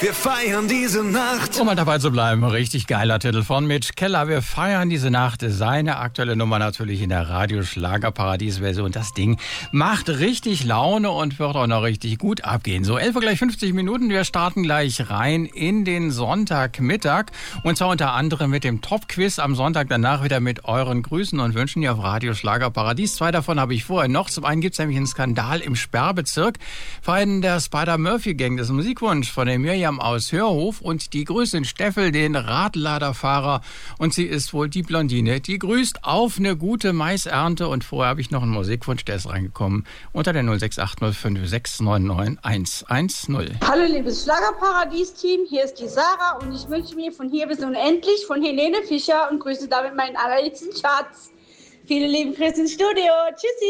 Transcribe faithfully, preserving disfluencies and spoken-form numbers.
wir feiern diese Nacht. Um mal dabei zu bleiben, richtig geiler Titel von Mitch Keller. Wir feiern diese Nacht. Seine aktuelle Nummer natürlich in der Radio-Schlager-Paradies-Version. Das Ding macht richtig Laune und wird auch noch richtig gut abgehen. So, elf Uhr gleich fünfzig Minuten. Wir starten gleich rein in den Sonntagmittag. Und zwar unter anderem mit dem Top-Quiz am Sonntag. Danach wieder mit euren Grüßen und Wünschen hier auf Radio-Schlager-Paradies. Zwei davon habe ich vorher noch. Zum einen gibt es nämlich einen Skandal im Sperrbezirk. Vor allem der Spider-Murphy-Gang. Das ist ein Musikwunsch von der Miriam aus Hörhof. Und die grüßt den Steffel, den Radladerfahrer. Und sie ist wohl die Blondine. Die grüßt auf eine gute Maisernte. Und vorher habe ich noch einen Musikwunsch, der ist reingekommen unter der null sechs acht null fünf sechs neun neun eins eins null. Hallo liebes Schlagerparadies-Team, hier ist die Sarah und ich wünsche mir von hier bis unendlich von Helene Fischer und grüße damit meinen allerliebsten Schatz. Viele lieben Grüße ins Studio. Tschüssi.